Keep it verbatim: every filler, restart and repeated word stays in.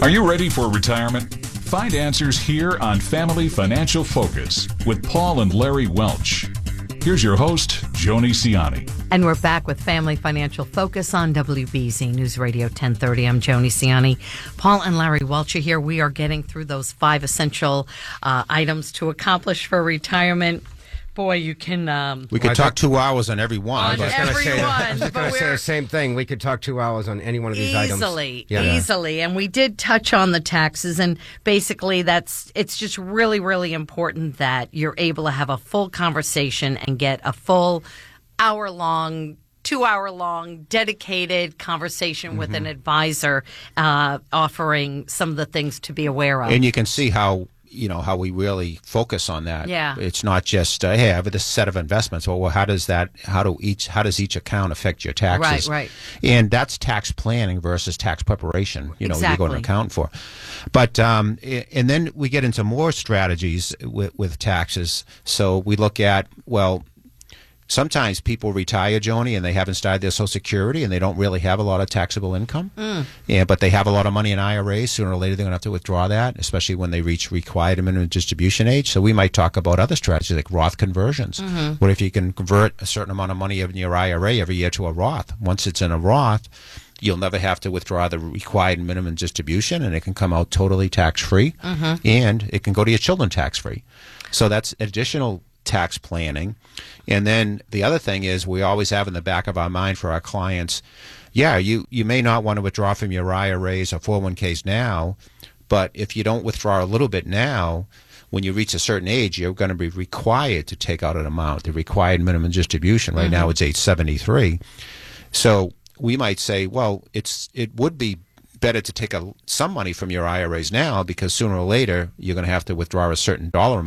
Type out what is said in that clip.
Are you ready for retirement? Find answers here on Family Financial Focus with Paul and Larry Welch. Here's your host, Joni Ciani. And we're back with Family Financial Focus on W B Z News Radio ten thirty. I'm Joni Ciani. Paul and Larry Welch are here. We are getting through those five essential uh, items to accomplish for retirement. Boy, you can... Um, we could well, talk two hours on every one. On but every say, one. I was going to say the same thing. We could talk two hours on any one of these items. Easily, Yeah. easily. And we did touch on the taxes, and basically that's it's just really, really important that you're able to have a full conversation and get a full hour-long, two-hour-long, dedicated conversation mm-hmm. with an advisor uh, offering some of the things to be aware of. And you can see how... you know, how we really focus on that. Yeah. It's not just, uh, hey, I have this set of investments. Well, well, how does that, how do each, how does each account affect your taxes? Right, right. And that's tax planning versus tax preparation, you know, Exactly. you're going to account for. But, um, and then we get into more strategies with, with taxes. So we look at, well, sometimes people retire, Joni, and they haven't started their Social Security, and they don't really have a lot of taxable income. Mm. Yeah, but they have a lot of money in I R As. Sooner or later, they're going to have to withdraw that, especially when they reach required minimum distribution age. So we might talk about other strategies like Roth conversions. Mm-hmm. What if you can convert a certain amount of money in your I R A every year to a Roth? Once it's in a Roth, you'll never have to withdraw the required minimum distribution, and it can come out totally tax-free, mm-hmm. and it can go to your children tax-free. So that's additional tax planning. And then the other thing is we always have in the back of our mind for our clients, yeah, you, you may not want to withdraw from your I R As or four oh one Ks now, but if you don't withdraw a little bit now, when you reach a certain age, you're going to be required to take out an amount, the required minimum distribution. Right mm-hmm. now it's age seventy-three. So we might say, well, it's it would be better to take a, some money from your I R As now because sooner or later you're going to have to withdraw a certain dollar amount